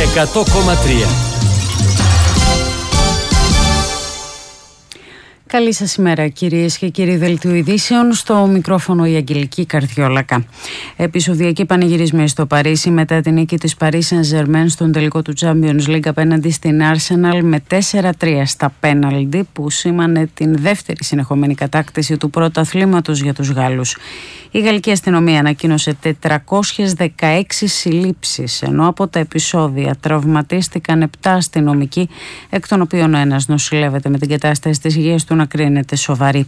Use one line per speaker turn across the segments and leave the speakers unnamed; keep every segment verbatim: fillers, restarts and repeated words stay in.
εκατό κόμμα τρία.
Καλή σας ημέρα κυρίες και κύριοι, δελτίου ειδήσεων, στο μικρόφωνο η Αγγελική Καρδιόλακα. Επεισοδιακή πανηγυρισμή στο Παρίσι μετά την νίκη της Paris Saint-Germain στον τελικό του Champions League απέναντι στην Arsenal με τέσσερα τρία στα πέναλντι, που σήμανε την δεύτερη συνεχόμενη κατάκτηση του πρωταθλήματος για τους Γάλλους. Η γαλλική αστυνομία ανακοίνωσε τετρακόσιες δεκαέξι συλλήψεις, ενώ από τα επεισόδια τραυματίστηκαν επτά αστυνομικοί, εκ των οποίων ο ένας νοσηλεύεται με την κατάσταση της υγείας του να κρίνεται σοβαρή.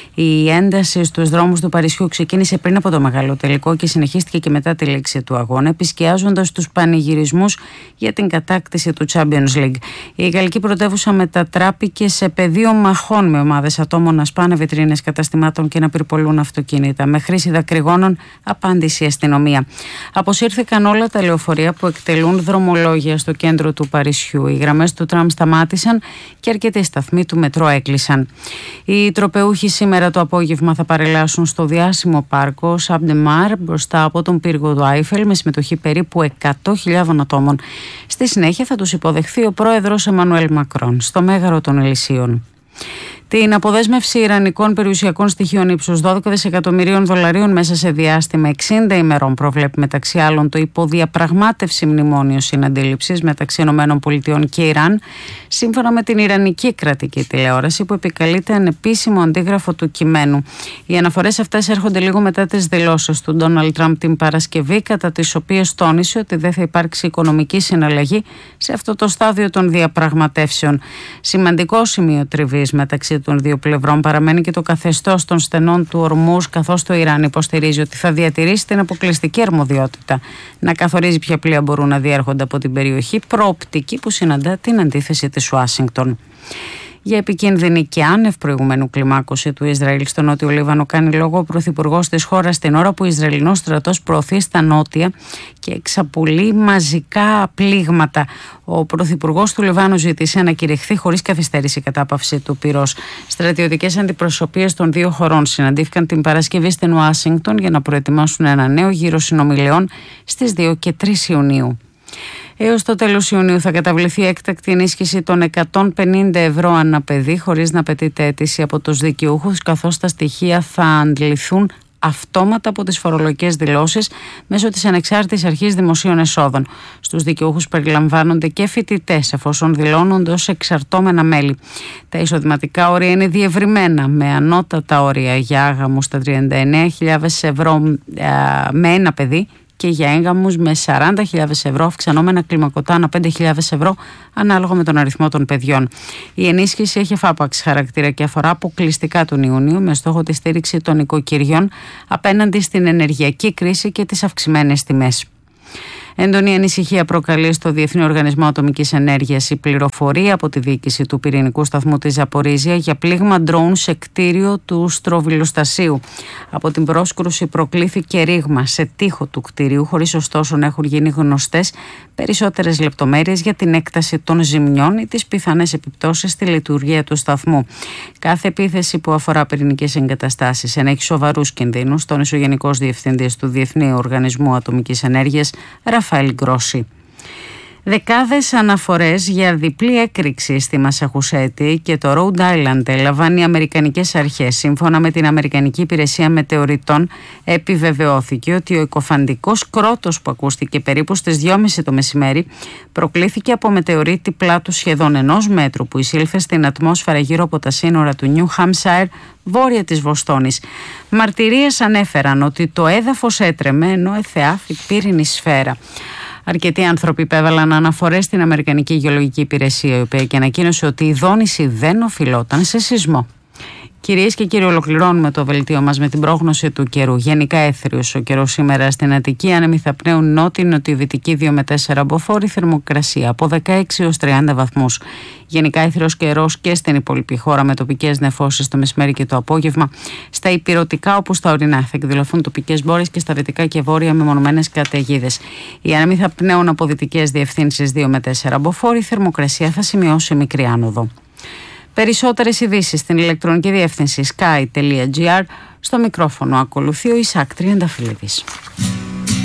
Η ένταση στους δρόμους του Παρισιού ξεκίνησε πριν από το μεγάλο τελικό και συνεχίστηκε και μετά τη λήξη του αγώνα, επισκιάζοντας τους πανηγυρισμούς για την κατάκτηση του Champions League. Η γαλλική πρωτεύουσα μετατράπηκε σε πεδίο μαχών, με ομάδες ατόμων να σπάνε βιτρίνες καταστημάτων και να πυρπολούν αυτοκίνητα. Με χρήση δακρυγόνων απάντησε η αστυνομία. Αποσύρθηκαν όλα τα λεωφορεία που εκτελούν δρομολόγια στο κέντρο του Παρισιού. Οι γραμμές του τραμ σταμάτησαν και αρκετοί σταθμοί του μετρό έκλεισαν. Οι τροπεούχοι σήμερα το απόγευμα θα παρελάσουν στο διάσημο πάρκο Champ de Mars μπροστά από τον πύργο του Άιφελ, με συμμετοχή περίπου εκατό χιλιάδων ατόμων. Στη συνέχεια θα τους υποδεχθεί ο πρόεδρος Εμμανουέλ Μακρόν στο Μέγαρο των Ελυσίων. Την αποδέσμευση ιρανικών περιουσιακών στοιχείων ύψους δώδεκα δισεκατομμυρίων δολαρίων μέσα σε διάστημα εξήντα ημερών προβλέπει μεταξύ άλλων το υποδιαπραγμάτευση μνημόνιο συναντήληψης μεταξύ ΗΠΑ και Ιράν, σύμφωνα με την Ιρανική κρατική τηλεόραση, που επικαλείται ανεπίσημο αντίγραφο του κειμένου. Οι αναφορές αυτές έρχονται λίγο μετά τις δηλώσεις του Ντόναλντ Τραμπ την Παρασκευή, κατά τις οποίες τόνισε ότι δεν θα υπάρξει οικονομική συναλλαγή σε αυτό το στάδιο των διαπραγματεύσεων. Σημαντικό σημείο τριβής μεταξύ των δύο πλευρών παραμένει και το καθεστώς των στενών του Ορμούζ, καθώς το Ιράν υποστηρίζει ότι θα διατηρήσει την αποκλειστική αρμοδιότητα να καθορίζει ποια πλοία μπορούν να διέρχονται από την περιοχή, προοπτική που συναντά την αντίθεση της Ουάσιγκτον. Για επικίνδυνη και άνευ προηγουμένου κλιμάκωση του Ισραήλ στο νότιο Λίβανο κάνει λόγο ο πρωθυπουργός της χώρας, την ώρα που ο Ισραηλινός στρατός προωθεί στα νότια και εξαπολύει μαζικά πλήγματα. Ο πρωθυπουργός του Λιβάνου ζήτησε να κηρυχθεί χωρίς καθυστέρηση η κατάπαυση του πυρός. Στρατιωτικές αντιπροσωπείες των δύο χωρών συναντήθηκαν την Παρασκευή στην Ουάσιγκτον για να προετοιμάσουν ένα νέο γύρο συνομιλιών στις δύο και τρεις Ιουνίου. Έως το τέλος Ιουνίου θα καταβληθεί έκτακτη ενίσχυση των εκατόν πενήντα ευρώ ανά παιδί, χωρίς να απαιτείται αίτηση από τους δικαιούχους, καθώς τα στοιχεία θα αντληθούν αυτόματα από τις φορολογικές δηλώσεις μέσω της Ανεξάρτητης Αρχής Δημοσίων Εσόδων. Στους δικαιούχους περιλαμβάνονται και φοιτητές, εφόσον δηλώνονται ως εξαρτώμενα μέλη. Τα εισοδηματικά όρια είναι διευρυμένα, με ανώτατα όρια για άγαμους στα τριάντα εννέα χιλιάδες ευρώ με ένα παιδί και για έγγαμους με σαράντα χιλιάδες ευρώ, αυξανόμενα κλιμακωτά ανά πέντε χιλιάδες ευρώ ανάλογα με τον αριθμό των παιδιών. Η ενίσχυση έχει εφάπαξ χαρακτήρα και αφορά αποκλειστικά τον Ιούνιο, με στόχο τη στήριξη των οικοκυριών απέναντι στην ενεργειακή κρίση και τις αυξημένες τιμές. Έντονη ανησυχία προκαλεί στο Διεθνή Οργανισμό Ατομικής Ενέργειας η πληροφορία από τη διοίκηση του πυρηνικού σταθμού της Ζαπορίζια για πλήγμα ντρόουν σε κτίριο του στροβιλοστασίου. Από την πρόσκρουση προκλήθηκε ρήγμα σε τοίχο του κτίριου, χωρίς ωστόσο να έχουν γίνει γνωστές περισσότερες λεπτομέρειες για την έκταση των ζημιών ή τις πιθανές επιπτώσεις στη λειτουργία του σταθμού. Κάθε επίθεση που αφορά πυρηνικές εγκαταστάσεις ενέχει σοβαρούς κινδύνους, τόνισε ο Γενικός Διευθυντής του Διεθνή Οργανισμού Ατομικής Ενέργειας, Ραφαέλ Γκρόσι. Δεκάδες αναφορές για διπλή έκρηξη στη Μασαχουσέτη και το Rhode Island έλαβαν οι αμερικανικές αρχές. Σύμφωνα με την Αμερικανική Υπηρεσία Μετεωριτών, επιβεβαιώθηκε ότι ο εκοφαντικός κρότος που ακούστηκε περίπου στις δυόμιση το μεσημέρι προκλήθηκε από μετεωρίτη πλάτους σχεδόν ενός μέτρου που εισήλθε στην ατμόσφαιρα γύρω από τα σύνορα του Νιου Χάμσαϊρ, βόρεια της Βοστόνης. Μαρτυρίες ανέφεραν ότι το έδαφος έτρεμε ενώ εθεάθη πύρινη σφαίρα. Αρκετοί άνθρωποι υπέβαλαν αναφορές στην Αμερικανική Γεωλογική Υπηρεσία, η οποία και ανακοίνωσε ότι η δόνηση δεν οφειλόταν σε σεισμό. Κυρίες και κύριοι, ολοκληρώνουμε το δελτίο μας με την πρόγνωση του καιρού. Γενικά έθριος ο καιρός σήμερα στην Αττική, άνεμοι θα πνέουν νότιο-νοτιοδυτική δύο με τέσσερα μποφόρ, θερμοκρασία από δεκαέξι έως τριάντα βαθμούς. Γενικά έθριος καιρός και στην υπόλοιπη χώρα, με τοπικές νεφώσεις το μεσημέρι και το απόγευμα. Στα υπηρωτικά όπου στα ορεινά θα εκδηλωθούν τοπικές μπόρες και στα δυτικά και βόρεια μεμονωμένες καταιγίδες. Οι άνεμοι θα πνέουν από δυτικές διευθύνσεις δύο με τέσσερα μποφόρ, η θερμοκρασία θα σημειώσει μικρή άνοδο. Περισσότερες ειδήσεις στην ηλεκτρονική διεύθυνση sky τελεία gr. Στο μικρόφωνο ακολουθεί ο Ισάκ Τριανταφυλλίδης.